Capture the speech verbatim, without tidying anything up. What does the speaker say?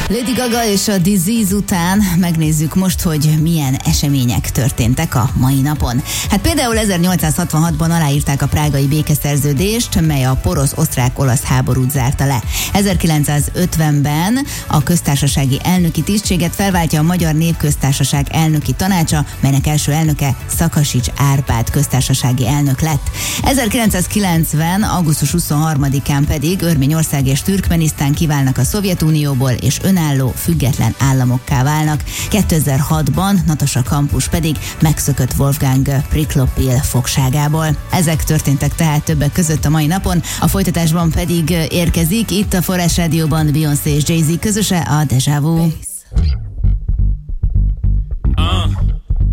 Lady Gaga és a Disease után megnézzük most, hogy milyen események történtek a mai napon. Hát például ezernyolcszázhatvanhatban aláírták a prágai békeszerződést, mely a porosz-osztrák-olasz háborút zárta le. ezerkilencszázötvenben a köztársasági elnöki tisztséget felváltja a Magyar Népköztársaság elnöki tanácsa, melynek első elnöke Szakasics Árpád köztársasági elnök lett. ezerkilencszázkilencven. augusztus huszonharmadikán pedig Örményország és Türkmenisztán kiválnak a Szovjetunióból, és önálló, független államokká válnak. kétezer-hatban Natasha Campus pedig megszökött Wolfgang Priklopil fogságából. Ezek történtek tehát többek között a mai napon, a folytatásban pedig érkezik itt a Forrás Rádióban Beyoncé és Jay-Z közöse, a Deja Vu.